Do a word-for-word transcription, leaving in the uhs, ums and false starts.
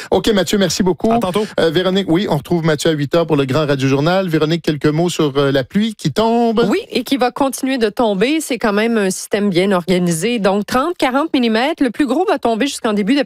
OK, Mathieu, merci beaucoup. À tantôt. Euh, Véronique, oui, on retrouve Mathieu à huit heures pour le Grand Radio Journal. Véronique, quelques mots sur euh, la pluie qui tombe. Oui, et qui va continuer de tomber. C'est quand même un système bien organisé. Donc, trente à quarante millimètres. Le plus gros va tomber jusqu'en début d'après-midi.